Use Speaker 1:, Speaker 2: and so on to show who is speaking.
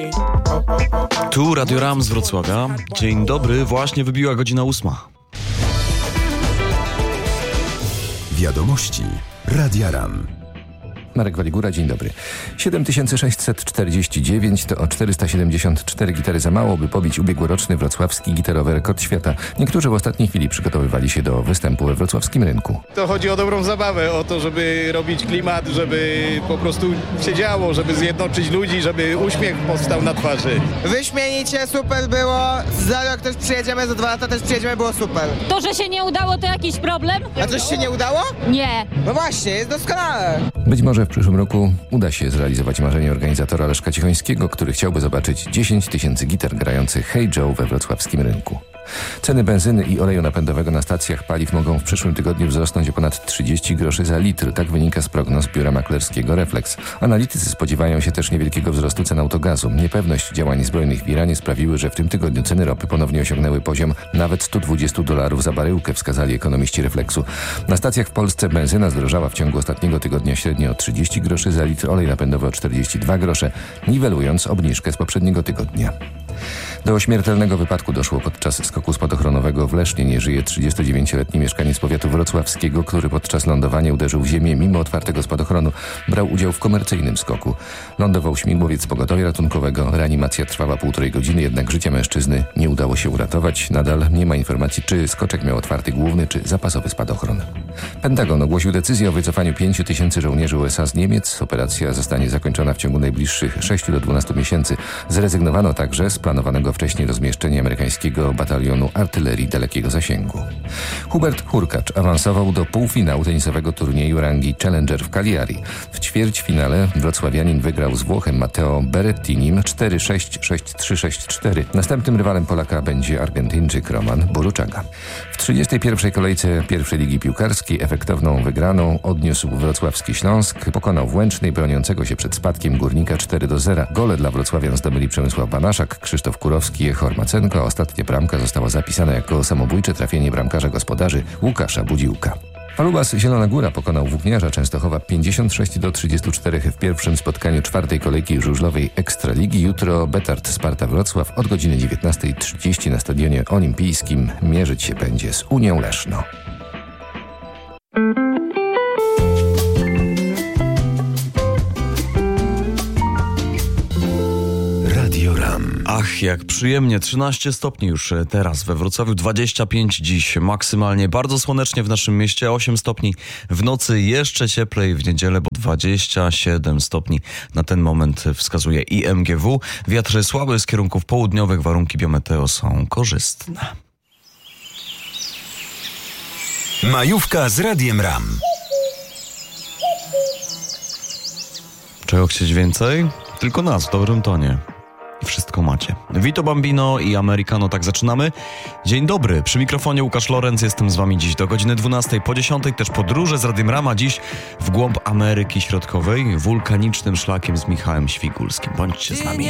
Speaker 1: Tu Radio Ram z Wrocławia. Dzień dobry, właśnie wybiła godzina 8.
Speaker 2: Wiadomości Radia Ram.
Speaker 3: Marek Waligura, dzień dobry. 7649 to o 474 gitary za mało, by pobić ubiegłoroczny wrocławski gitarowy rekord świata. Niektórzy w ostatniej chwili przygotowywali się do występu we wrocławskim rynku.
Speaker 4: To chodzi o dobrą zabawę, o to, żeby robić klimat, żeby po prostu się działo, żeby zjednoczyć ludzi, żeby uśmiech powstał na twarzy.
Speaker 5: Wyśmienicie, super było. Za rok też przyjedziemy, za 2 lata też przyjedziemy, było super.
Speaker 6: To, że się nie udało, to jakiś problem?
Speaker 5: A coś się nie udało?
Speaker 6: Nie.
Speaker 5: No właśnie, jest doskonale.
Speaker 3: Być może w przyszłym roku uda się zrealizować marzenie organizatora Leszka Cichońskiego, który chciałby zobaczyć 10 tysięcy gitar grających Hey Joe we wrocławskim rynku. Ceny benzyny i oleju napędowego na stacjach paliw mogą w przyszłym tygodniu wzrosnąć o ponad 30 groszy za litr. Tak wynika z prognoz biura maklerskiego Reflex. Analitycy spodziewają się też niewielkiego wzrostu cen autogazu. Niepewność działań zbrojnych w Iranie sprawiły, że w tym tygodniu ceny ropy ponownie osiągnęły poziom nawet $120 za baryłkę, wskazali ekonomiści Reflexu. Na stacjach w Polsce benzyna zdrożała w ciągu ostatniego tygodnia średnio o 30 groszy za litr, olej napędowy o 42 grosze, niwelując obniżkę z poprzedniego tygodnia. Do śmiertelnego wypadku doszło podczas skoku spadochronowego w Lesznie. Nie żyje 39-letni mieszkaniec powiatu wrocławskiego, który podczas lądowania uderzył w ziemię mimo otwartego spadochronu. Brał udział w komercyjnym skoku. Lądował śmigłowiec pogotowia ratunkowego. Reanimacja trwała 1,5 godziny, jednak życia mężczyzny nie udało się uratować. Nadal nie ma informacji, czy skoczek miał otwarty główny, czy zapasowy spadochron. Pentagon ogłosił decyzję o wycofaniu 5 tysięcy żołnierzy USA z Niemiec. Operacja zostanie zakończona w ciągu najbliższych 6 do 12 miesięcy. Zrezygnowano także z planowanego wcześniej rozmieszczenia amerykańskiego batalionu artylerii dalekiego zasięgu. Hubert Hurkacz awansował do półfinału tenisowego turnieju rangi Challenger w Cagliari. W ćwierćfinale wrocławianin wygrał z Włochem Matteo Berrettinim 4-6, 6-3, 6-4. Następnym rywalem Polaka będzie Argentyńczyk Roman Boruchaga. W 31. kolejce pierwszej ligi piłkarskiej efektowną wygraną odniósł wrocławski Śląsk. Pokonał w Łęcznej broniącego się przed spadkiem Górnika 4-0. Gole dla wrocławian zdobyli Przemysław Banaszak, Krzysztof Kurowski i Echor Macenko. Ostatnia bramka została zapisana jako samobójcze trafienie bramkarza gospodarzy Łukasza Budziłka. Falubas Zielona Góra pokonał Włókniarza Częstochowa 56-34 w pierwszym spotkaniu czwartej kolejki żużlowej Ekstraligi. Jutro Betard Sparta Wrocław od godziny 19:30 na Stadionie Olimpijskim mierzyć się będzie z Unią Leszno.
Speaker 2: Radio Ram.
Speaker 1: Ach, jak przyjemnie, 13 stopni już teraz we Wrocławiu, 25 dziś maksymalnie, bardzo słonecznie w naszym mieście, 8 stopni w nocy, jeszcze cieplej w niedzielę, bo 27 stopni na ten moment wskazuje IMGW. Wiatr słaby z kierunków południowych, warunki biometeo są korzystne.
Speaker 2: Majówka z Radiem Ram.
Speaker 1: Czego chcieć więcej? Tylko nas w dobrym tonie. I wszystko macie. Vito Bambino i Americano, tak zaczynamy. Dzień dobry, przy mikrofonie Łukasz Lorenz, jestem z wami dziś do godziny 12, po 10 też podróże z Radiem Rama, dziś w głąb Ameryki Środkowej, wulkanicznym szlakiem z Michałem Świgulskim. Bądźcie z nami.